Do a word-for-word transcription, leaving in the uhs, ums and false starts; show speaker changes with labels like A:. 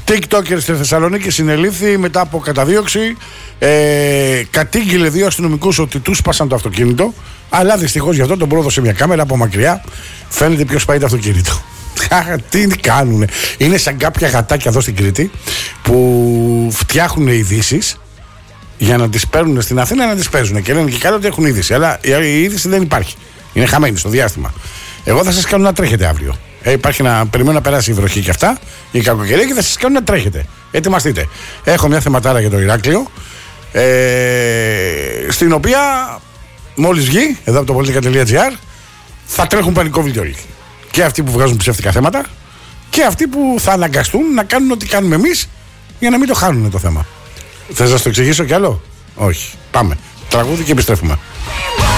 A: TikToker στη Θεσσαλονίκη συνελήφθη μετά από καταδίωξη. Ε, κατήγγειλε δύο αστυνομικούς ότι του σπάσαν το αυτοκίνητο. Αλλά δυστυχώς γι' αυτό τον πρόδωσε μια κάμερα από μακριά. Φαίνεται ποιος πάει το αυτοκίνητο. Τι κάνουνε. Είναι σαν κάποια γατάκια εδώ στην Κρήτη που φτιάχνουν ειδήσεις για να τις παίρνουν στην Αθήνα να τις παίζουν. Και λένε και κάτι ότι έχουν είδηση. Αλλά η είδηση δεν υπάρχει. Είναι χαμένη στο διάστημα. Εγώ θα σας κάνω να τρέχετε αύριο. Ε, υπάρχει να περιμένω να περάσει η βροχή και αυτά, η κακοκαιρία, και θα σας κάνω να τρέχετε. Ετοιμαστείτε. Έχω μια θεματάρα για το Ηράκλειο, ε, στην οποία μόλις βγει, εδώ από το πολιτικά τελεία τζι άρ, θα τρέχουν πανικό βίντεο όλοι. Και αυτοί που βγάζουν ψεύτικα θέματα και αυτοί που θα αναγκαστούν να κάνουν ό,τι κάνουμε εμείς για να μην το χάνουν το θέμα. Θα σας το εξηγήσω κι άλλο? Όχι. Πάμε. Τραγούδι και επιστρέφουμε.